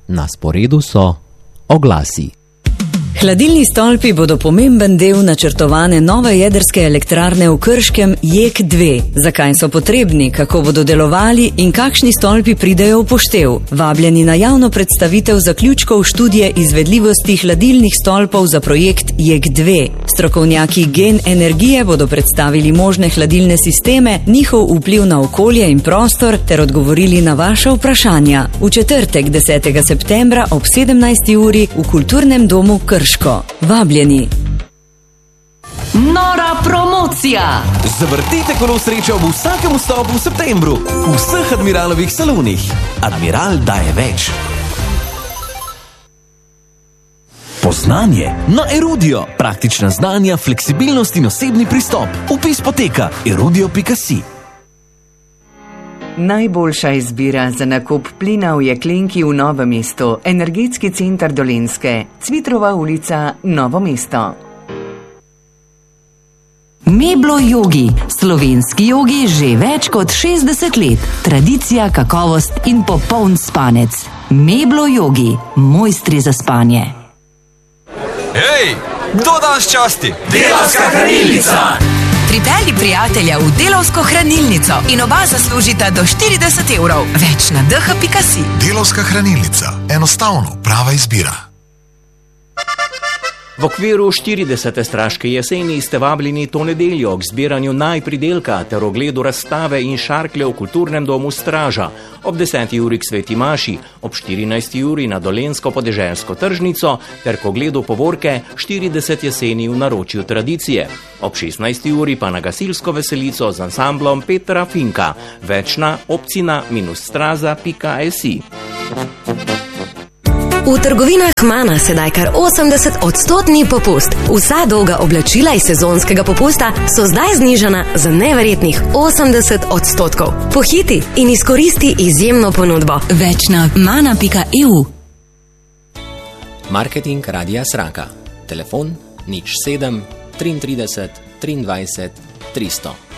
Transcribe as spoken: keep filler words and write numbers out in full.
Na sporedu so oglasi. Hladilni stolpi bodo pomemben del načrtovane nove jedrske elektrarne v Krškem J E K dve. Zakaj so potrebni, kako bodo delovali in kakšni stolpi pridejo v poštev? Vabljeni na javno predstavitev zaključkov študije izvedljivosti hladilnih stolpov za projekt J E K dve. Strokovnjaki Gen energije bodo predstavili možne hladilne sisteme, njihov vpliv na okolje in prostor ter odgovorili na vaša vprašanja. V četrtek, desetega septembra ob sedemnajsti uri v Kulturnem domu Krško. Vabljeni. Nora promocija! Zavrtite kolo sreče ob vsakem vstopu v septembru v vseh Admiralovih salonih. Admiral daje več. Poznanje na Erudio. Praktična znanja, fleksibilnost in osebni pristop. Vpis poteka erudio pika si. Najboljša izbira za nakup plina v Jeklenki v Novem mestu. Energetski center Dolenjske. Cvitrova ulica, Novo mesto. Meblo jogi. Slovenski jogi že več kot šestdeset let. Tradicija, kakovost in popoln spanec. Meblo jogi. Mojstri za spanje. Hej, kdo danes časti? Delavska hranilnica! Pripelji prijatelja v Delavsko hranilnico in oba zaslužita do štirideset evrov. Več na d h pika si. Delavska hranilnica. Enostavno, prava izbira. V okviru štiridesete straške jeseni ste vabljeni to nedeljo k zbiranju najpridelka ter ogledu razstave in šarklje v Kulturnem domu Straža, ob deseti uri k Sveti maši, ob štirinajsti uri na Dolenjsko podeželsko tržnico ter k ogledu povorke štirideset jeseni v naročju tradicije. Ob šestnajsti uri pa na gasilsko veselico z ansamblom Petra Finka. Več na obcina straza pika si. V trgovinah Mana sedaj kar osemdeset odstotni popust. Vsa dolga oblačila iz sezonskega popusta so zdaj znižana za neverjetnih osemdeset odstotkov. Pohiti in izkoristi izjemno ponudbo. Več na mana pika e u. Marketing Radia Sraka. Telefon nič sedem triintrideset triindvajset tristo.